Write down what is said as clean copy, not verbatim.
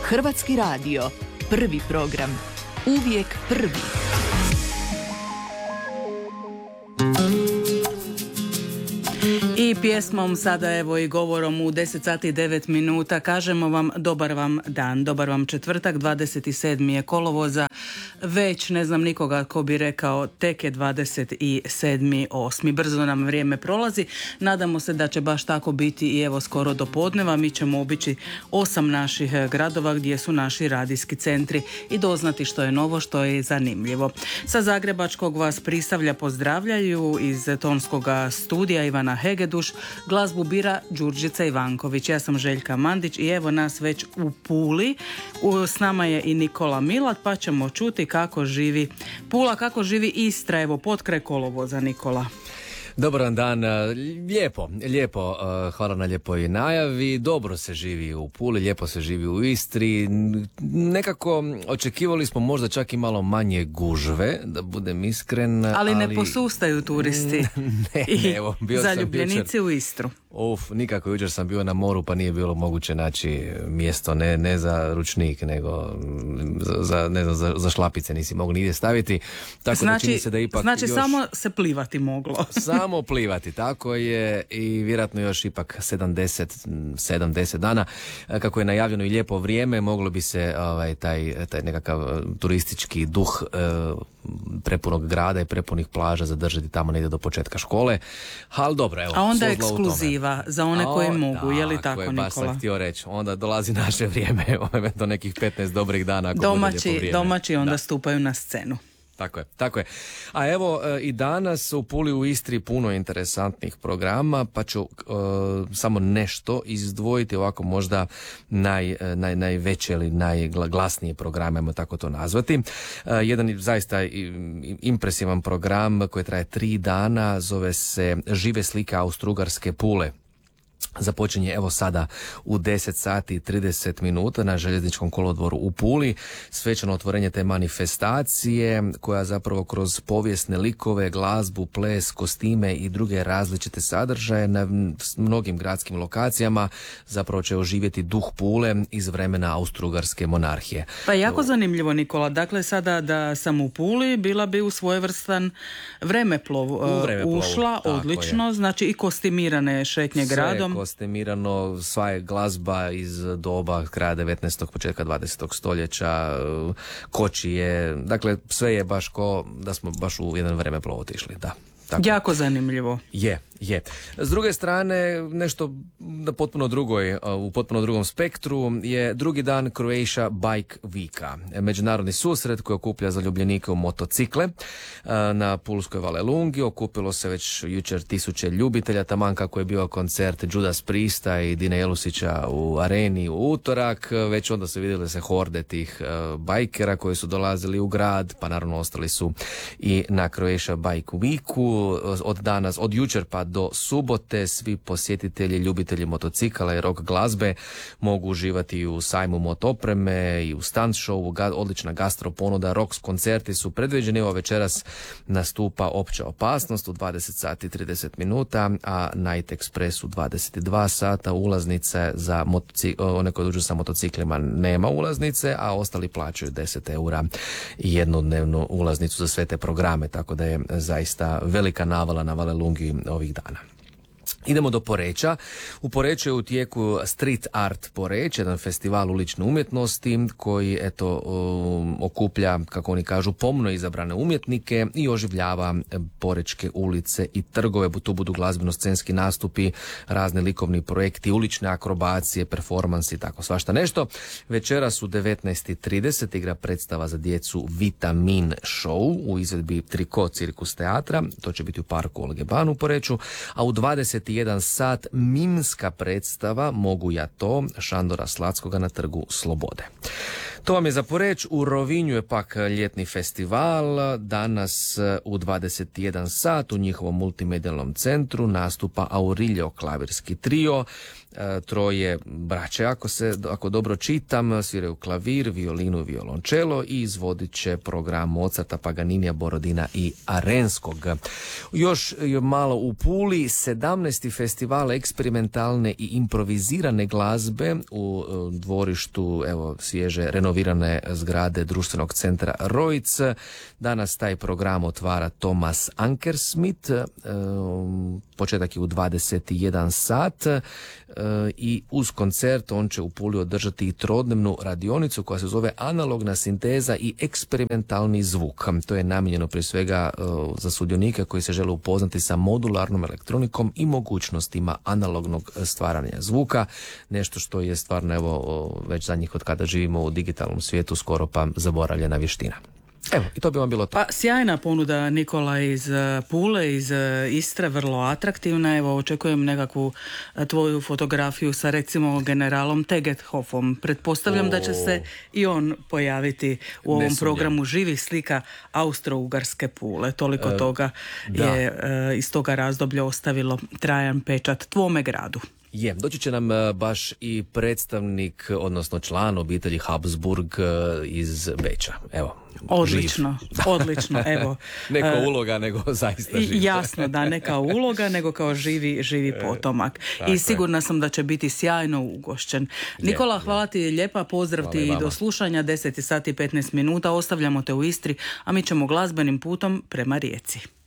Hrvatski radio, prvi program, uvijek prvi. I pjesmom sada evo i govorom u 10 sati i 9 minuta kažemo vam dobar vam dan, dobar vam četvrtak, 27. je kolovoza, već ne znam nikoga ko bi rekao tek je 27.8. Brzo nam vrijeme prolazi, nadamo se da će baš tako biti i evo skoro do podneva. Mi ćemo obići 8 naših gradova gdje su naši radijski centri i doznati što je novo, što je zanimljivo. Sa Zagrebačkog vas Prisavlja pozdravljaju iz tonskog studija Ivana Hegeduš, glazbu bira Đurđica Ivanković. Ja sam Željka Mandić i evo nas već u Puli. S nama je i Nikola Milat, pa ćemo čuti kako živi Pula, kako živi Istra, evo potkraj kolovoza. Nikola. Dobar vam dan, lijepo, hvala na lijepoj najavi, dobro se živi u Puli, lijepo se živi u Istri, nekako očekivali smo možda čak i malo manje gužve, da budem iskren. Ali ne posustaju turisti ne, evo, bio zaljubljenici sam u Istru. Nikako, jučer sam bio na moru pa nije bilo moguće naći mjesto, ne za ručnik, nego za šlapice nisi mogli nigdje staviti. Tako znači, da čini se da ipak još... samo se plivati moglo. Samo plivati, tako je, i vjerojatno još ipak 70 dana. Kako je najavljeno i lijepo vrijeme, moglo bi se taj nekakav turistički duh prepunog grada i prepunih plaža zadržati tamo negdje do početka škole. Ali dobro, evo. A onda je ekskluziva za one koji mogu, je li tako, Nikola? Baš sam htio reći, onda dolazi naše vrijeme, do nekih 15 dobrih dana. Domaći onda stupaju na scenu. Tako je. A evo i danas u Puli u Istri puno interesantnih programa, pa ću samo nešto izdvojiti, ovako možda najveće ili najglasnije programe, ajmo tako to nazvati. Jedan zaista impresivan program koji traje 3 dana, zove se Žive slike Austro-Ugarske Pule. Započinje evo sada u 10 sati i 30 minuta na željezničkom kolodvoru u Puli. Svečano otvorenje te manifestacije koja zapravo kroz povijesne likove, glazbu, ples, kostime i druge različite sadržaje na mnogim gradskim lokacijama zapravo će oživjeti duh Pule iz vremena Austro-Ugarske monarhije. Pa jako zanimljivo, Nikola. Dakle, sada da sam u Puli, bila bi u svojevrstan vremeplov ušla, odlično, je. Znači i kostimirane šetnje gradom. Kostimirano, sva je glazba iz doba kraja 19. početka 20. stoljeća, kočije, dakle sve je baš ko da smo baš u jedan vremeplov otišli, da. Tako. Jako zanimljivo. Je. S druge strane, nešto na potpuno u potpuno drugom spektru je drugi dan Croatia Bike Weeka. Međunarodni susret koji okuplja zaljubljenike u motocikle na pulskoj Valelungi. Okupilo se već jučer 1000 ljubitelja, taman kako je bio koncert Judas Priesta i Dine Jelusića u areni u utorak. Već onda se vidjeli se horde tih bajkera koji su dolazili u grad, pa naravno ostali su i na Croatia Bike Weeku. Od jučer pa do subote svi posjetitelji, ljubitelji motocikala i rock glazbe mogu uživati u sajmu motopreme i u stunt showu, odlična gastro ponuda, rock koncerti su predviđeni. Evo večeras nastupa Opća opasnost u 20 sati i 30 minuta, a Night Express u 22 sata. Ulaznice za one koji dođu sa motociklima nema ulaznice, a ostali plaćaju 10 eura jednodnevnu ulaznicu za sve te programe, tako da je zaista velika navala na Valelungi ovih dana. Idemo do Poreča. U Poreču je u tijeku Street Art Poreć, jedan festival ulične umjetnosti koji okuplja, kako oni kažu, pomno izabrane umjetnike i oživljava porečke ulice i trgove. Tu budu glazbeno-scenski nastupi, razni likovni projekti, ulične akrobacije, performansi, tako svašta nešto. Večeras u 19:30 igra predstava za djecu Vitamin Show u izvedbi Triko cirkus teatra. To će biti u parku Olge Ban u Poreču, a u 21 sat mimska predstava Mogu ja to Šandora Slatskoga na Trgu Slobode. To vam je za Poreč. U Rovinju je pak ljetni festival. Danas u 21 sat u njihovom multimedijalnom centru nastupa Aurilio klavirski trio. troje braće, ako dobro čitam, sviraju klavir, violinu, violončelo i izvodit će program Mozarta, Paganinija, Borodina i Arenskog. Još malo u Puli, 17. festival eksperimentalne i improvizirane glazbe u dvorištu svježe renovirane zgrade društvenog centra Rojc. Danas taj program otvara Thomas Ankersmit, početak je u 21 sat i uz koncert on će u Puli održati i trodnevnu radionicu koja se zove Analogna sinteza i eksperimentalni zvuk. To je namijenjeno prije svega za sudionike koji se žele upoznati sa modularnom elektronikom i mogućnostima analognog stvaranja zvuka, nešto što je stvarno već zadnjih od kada živimo u digitalnom svijetu skoro pa zaboravljena vještina. Evo, i to bi vam bilo to. Pa sjajna ponuda, Nikola, iz Pule, iz Istre, vrlo atraktivna. Evo, očekujem nekakvu tvoju fotografiju sa recimo generalom Tegethofom. Pretpostavljam da će se i on pojaviti u ovom programu živih slika Austro-Ugarske Pule. Toliko toga je iz toga razdoblja ostavilo trajan pečat tvome gradu. Doći će nam baš i predstavnik, odnosno član obitelji Habsburg iz Beča. Evo, odlično, evo. Neka uloga, nego zaista živ. Jasno, da, neka uloga, nego kao živi potomak. I sigurna sam da će biti sjajno ugošćen. Nikola, hvala ti lijepa, pozdrav ti i do slušanja, 10 sati 15 minuta, ostavljamo te u Istri, a mi ćemo glazbenim putom prema Rijeci.